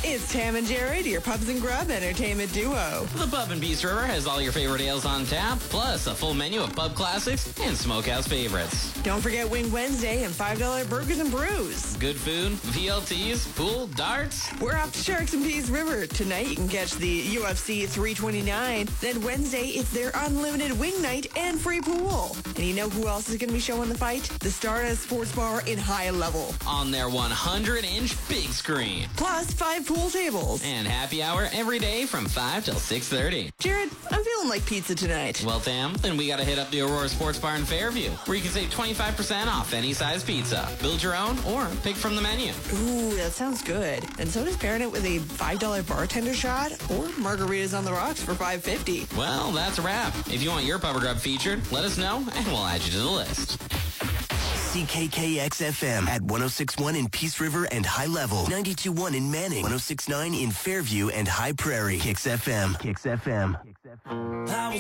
It's Tam and Jared, your Pubs and Grub entertainment duo. The Pub in Peace River has all your favorite ales on tap, plus a full menu of pub classics and smokehouse favorites. Don't forget Wing Wednesday and $5 burgers and brews. Good food, VLTs, pool, darts. We're off to Sharks and Peace River. Tonight you can catch the UFC 329. Then Wednesday, it's their unlimited wing night and free pool. And you know who else is going to be showing the fight? The Stardust Sports Bar in High Level. On their 100-inch big screen. Plus 5 pool tables. And happy hour every day from 5 till 6:30. Jared, I'm feeling like pizza tonight. Well, Tam, then we got to hit up the Aurora Sports Bar in Fairview, where you can save 25% off any size pizza. Build your own or pick from the menu. Ooh, that sounds good. And so does pairing it with a $5 bartender shot or margaritas on the rocks for $5.50. Well, that's a wrap. If you want your Pub or Grub featured, let us know and we'll add you to the list. CKKX-FM at 106.1 in Peace River and High Level, 92.1 in Manning, 106.9 in Fairview and High Prairie. Kicks FM. Kicks FM.